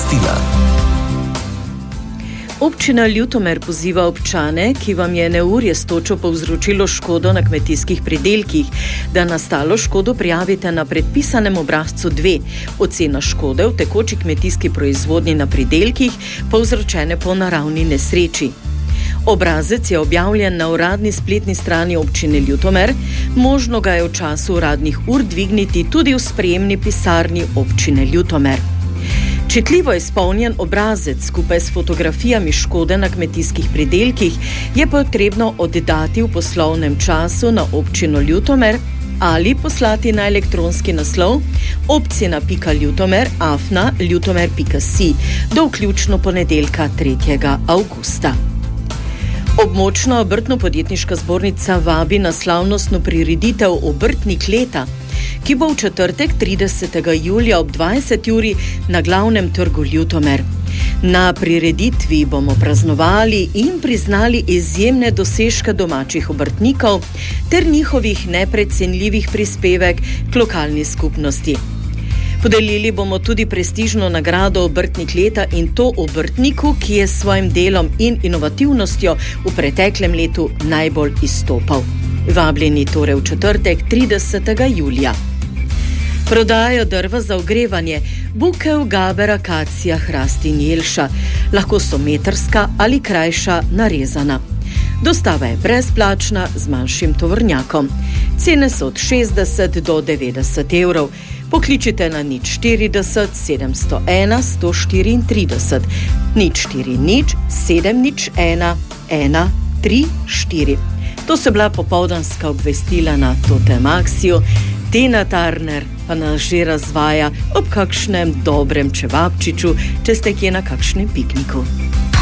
obvestila. Občina Ljutomer poziva občane, ki vam je neurje s točo povzročilo škodo na kmetijskih pridelkih, da nastalo škodo prijavite na predpisanem obrazcu 2, ocena škode v tekoči kmetijski proizvodnji na pridelkih, povzročene po naravni nesreči. Obrazec je objavljen na uradni spletni strani občine Ljutomer, možno ga je v času uradnih ur dvigniti tudi v sprejemni pisarni občine Ljutomer. Čitljivo izpolnjen obrazec skupaj s fotografijami škode na kmetijskih pridelkih je potrebno oddati v poslovnem času na občino Ljutomer ali poslati na elektronski naslov obcina.ljutomer@ljutomer.si do vključno ponedeljka 3. avgusta. Območna obrtno-podjetniška zbornica vabi na slavnostno prireditev Obrtnik leta, ki bo v četrtek 30. julija ob 20. uri na glavnem trgu Ljutomer. Na prireditvi bomo praznovali in priznali izjemne dosežke domačih obrtnikov ter njihovih neprecenljivih prispevek k lokalni skupnosti. Podelili bomo tudi prestižno nagrado Obrtnik leta in to obrtniku, ki je s svojim delom in inovativnostjo v preteklem letu najbolj izstopal. Vabljeni torej v četrtek 30. julija. Prodajajo drva za ogrevanje, bukev, gaber, akacija, hrast in jelša. Lahko so metrska ali krajša narezana. Dostava je brezplačna z manjšim tovornjakom. Cene so od 60 do 90 evrov. Pokličite na 040 701 134, 040 701 134. To so bila popoldanska obvestila na Totem Axiju. Tina Turner pa nas že razvaja ob kakšnem dobrem čevapčiču, če ste kje na kakšnem pikniku.